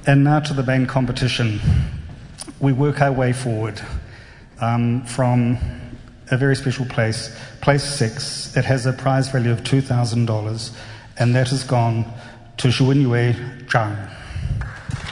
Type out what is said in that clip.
And now to the main competition. We work our way forward from a very special place, place 6. It has a prize value of $2,000, and that has gone to Xuanyue Zhang.